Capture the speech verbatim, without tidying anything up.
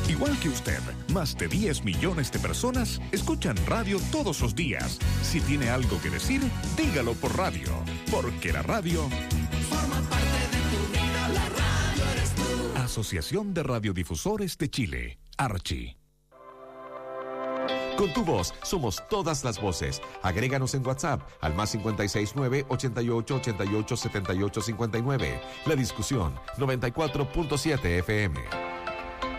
Igual que usted, más de diez millones de personas escuchan radio todos los días. Si tiene algo que decir, dígalo por radio, porque la radio forma parte de tu vida, la radio eres tú. Asociación de Radiodifusores de Chile, Archi. Con tu voz somos todas las voces. Agréganos en WhatsApp al más cinco seis nueve, ochenta y ocho, ochenta y ocho, setenta y ocho cincuenta y nueve. La Discusión noventa y cuatro punto siete F M.